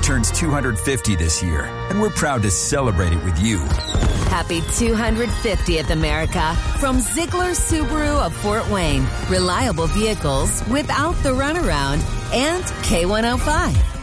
turns 250 this year, and we're proud to celebrate it with you. Happy 250th, America, from Ziegler Subaru of Fort Wayne. Reliable vehicles without the runaround, and K105.